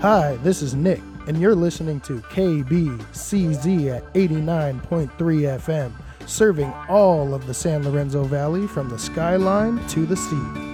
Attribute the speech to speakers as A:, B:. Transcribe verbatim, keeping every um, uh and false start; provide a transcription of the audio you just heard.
A: Hi, this is Nick, and you're listening to K B C Z at eighty-nine point three F M, serving all of the San Lorenzo Valley from the skyline to the sea.